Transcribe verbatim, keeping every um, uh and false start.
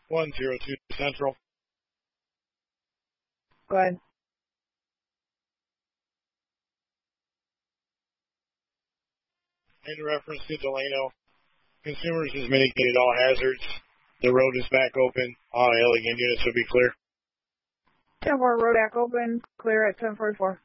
one zero two Central. Go ahead. In reference to Delano, consumers has mitigated all hazards. The road is back open. All alien units will be clear. ten four, road back open, clear at ten forty-four.